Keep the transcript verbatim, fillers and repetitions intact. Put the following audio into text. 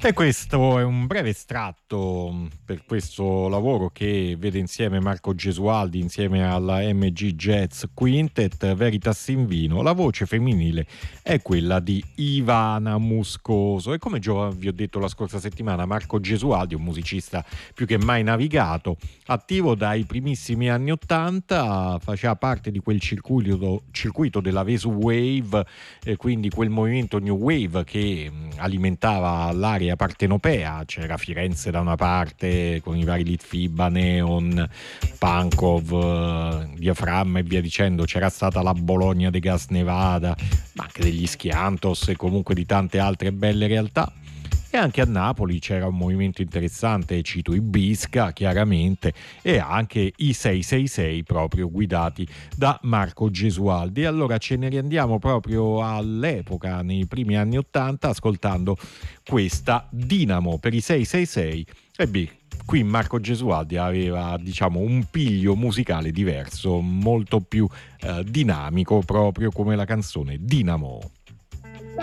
E questo è un breve estratto per questo lavoro che vede insieme Marco Gesualdi insieme alla M G Jazz Quintet, Veritas in Vino. La voce femminile è quella di Ivana Muscoso e come già vi ho detto la scorsa settimana, Marco Gesualdi è un musicista più che mai navigato, attivo dai primissimi anni ottanta, faceva parte di quel circuito, circuito della Vesu Wave, eh, quindi quel movimento New Wave che mh, alimentava l'area partenopea. C'era Firenze da una parte con i vari Litfiba, Neon, Pankov, eh, Diaframma e via dicendo, c'era stata la Bologna de Gas Nevada, ma anche degli Schiantos e comunque di tante altre belle realtà. E anche a Napoli c'era un movimento interessante, cito i Bisca chiaramente, e anche i sei sei sei proprio guidati da Marco Gesualdi. E allora ce ne riandiamo proprio all'epoca, nei primi anni ottanta, ascoltando questa Dinamo per i sei sei sei. E beh, qui Marco Gesualdi aveva, diciamo, un piglio musicale diverso, molto più eh, dinamico, proprio come la canzone Dinamo.